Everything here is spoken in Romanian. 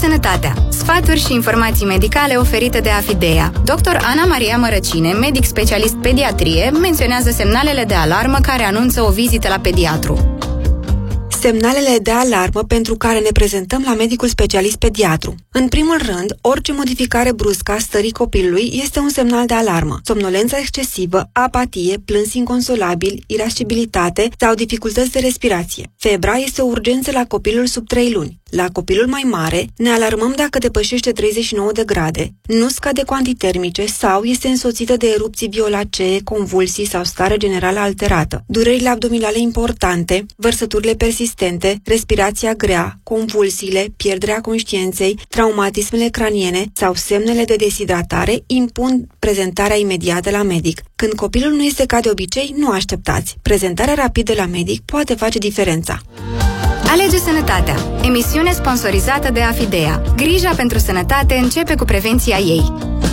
sănătatea. Sfaturi și informații medicale oferite de Afidea. Dr. Ana Maria Mărăcine, medic specialist pediatrie, menționează semnalele de alarmă care anunță o vizită la pediatru. Semnalele de alarmă pentru care ne prezentăm la medicul specialist pediatru. În primul rând, orice modificare bruscă a stării copilului este un semnal de alarmă. Somnolența excesivă, apatie, plâns inconsolabil, irascibilitate sau dificultăți de respirație. Febra este o urgență la copilul sub 3 luni. La copilul mai mare, ne alarmăm dacă depășește 39 de grade, nu scade cu antitermice sau este însoțită de erupții violacee, convulsii sau stare generală alterată. Durerile abdominale importante, vărsăturile persistente, respirația grea, convulsiile, pierderea conștiinței, traumatismele craniene sau semnele de deshidratare impun prezentarea imediată la medic. Când copilul nu este ca de obicei, nu așteptați. Prezentarea rapidă la medic poate face diferența. Alege sănătatea. Emisiune sponsorizată de Afidea. Grija pentru sănătate începe cu prevenția ei.